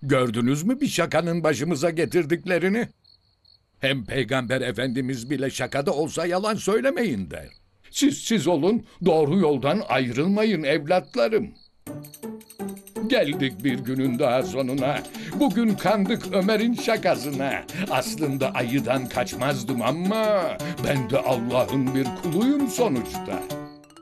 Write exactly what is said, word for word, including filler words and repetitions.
Gördünüz mü bir şakanın başımıza getirdiklerini? Hem Peygamber Efendimiz bile şakada olsa yalan söylemeyin der. Siz siz olun, doğru yoldan ayrılmayın evlatlarım. Geldik bir günün daha sonuna. Bugün kandık Ömer'in şakasına. Aslında ayıdan kaçmazdım ama ben de Allah'ın bir kuluyum sonuçta.